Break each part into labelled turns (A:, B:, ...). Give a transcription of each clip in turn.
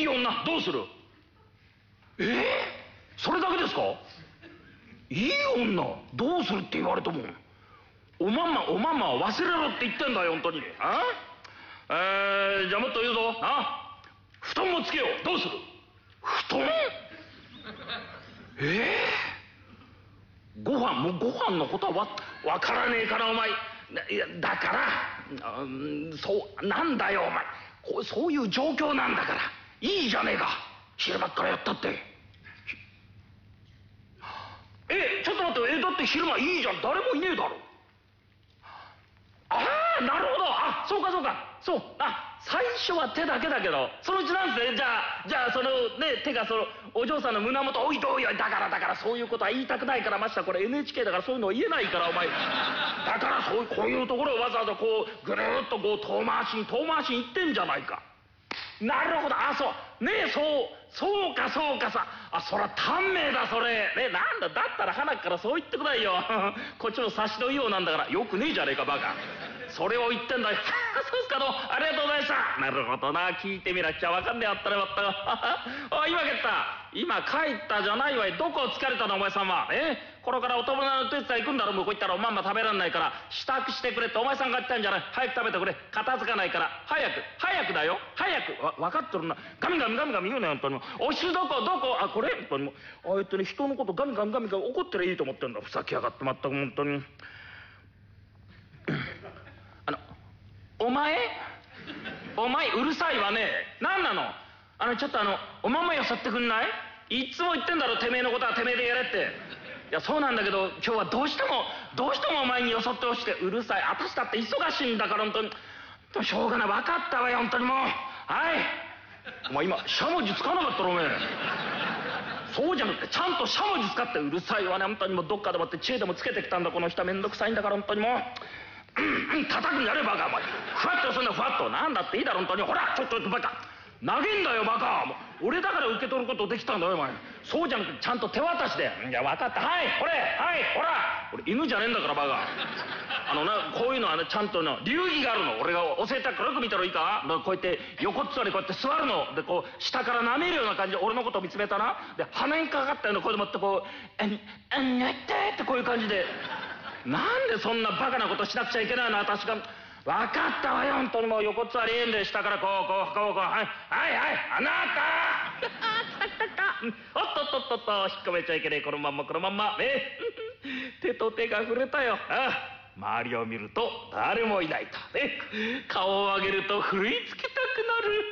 A: い女どうする？それだけですか？いい女どうするって言われても、おまんまは忘れろって言ってんだよ本当に。じゃあもっと言うぞ。布団もつけよう。どうする？布団？ご飯のことはわからねえからお前。いやだからそうなんだよお前。そういう状況なんだからいいじゃねえか、昼間っからやったって。ちょっと待って、だって昼間いいじゃん、誰もいねえだろ。なるほど。そうかそう、最初は手だけだけどそのうちなんですね。じゃあそのね、手がそのお嬢さんの胸元、おいどいよ。だからそういうことは言いたくないから、ましたこれ NHK だからそういうの言えないからお前。だからこういうところをわざわざこうぐるっとこう遠回しに行ってんじゃないか。なるほど。そうねえ、そうかさ。そら短命だそれね。なんだったら花からそう言ってくだいよ。こっちの察しのいいようなんだから。よくねえじゃねえかバカ。それを言ってんだよ。そうっすか、どうありがとうございました。なるほどな、聞いてみなきゃわかんねえあったらよかったよ。今帰った。今帰ったじゃないわい。どこを疲れたのお前さんは。これからお友達の手伝い行くんだろ。向こう行ったらおまんま食べらんないから支度してくれってお前さんが言ったんじゃない。早く食べてくれ、片付かないから。早くだよ、早く。分かってるな。ガミ言うね本当に。おしどここれ本当にもう人のことガミ怒ってりゃいいと思ってんだ。ふざけやがってまったく本当に。お前うるさいわね。何なの？ちょっとおまんまよさってくんない？いつも言ってんだろ、てめえのことはてめえでやれって。いやそうなんだけど今日はどうしてもお前によそってほしくて。うるさい。私だって忙しいんだから本当に。しょうがない。分かったわよ本当にもう。お前今しゃもじつかなかったろお前。そうじゃなくてちゃんとしゃもじ使って。うるさいわね本当に。もうどっかでもって知恵でもつけてきたんだこの人は。めんどくさいんだから本当にもう。叩くんやれバカお前。ふわっとすんだふわっと。なんだっていいだろ本当に。ほらちょっとバカ投げんだよバカ。俺だから受け取ることできたんだよお前。そうじゃなくてちゃんと手渡しで。いや分かった。ほら俺犬じゃねえんだからバカ。こういうのはねちゃんと流儀があるの。俺が教えたからよく見たらいいか。こうやって横っつわりこうやって座るので、こう下から舐めるような感じで俺のことを見つめたな。で鼻にかかったような声でもってこうねってこういう感じで。なんでそんなバカなことしなくちゃいけないの私が。分かったわよ本当に。もう横っつわりえんで下からこうあなたおっと引っ込めちゃいけねえ。このまんま手と手が触れたよ。周りを見ると誰もいないと顔を上げると振り付けたくなる。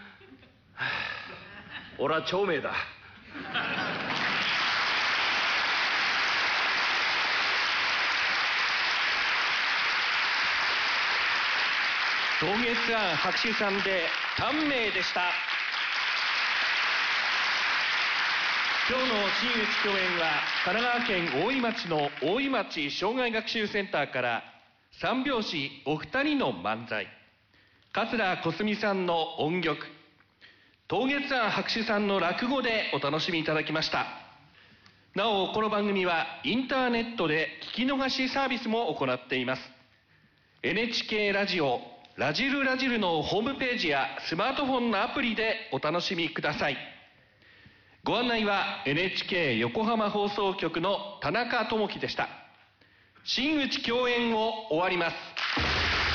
A: 俺は長命だ。
B: 道月庵白秋さんで短命でした。今日の真打ち共演は神奈川県大井町の大井町障害学習センターから三拍子お二人の漫才、桂小澄さんの音曲、道月庵白秋さんの落語でお楽しみいただきました。なおこの番組はインターネットで聞き逃しサービスも行っています。 NHK ラジオラジルのホームページやスマートフォンのアプリでお楽しみください。ご案内は NHK 横浜放送局の田中智樹でした。真打ち共演を終わります。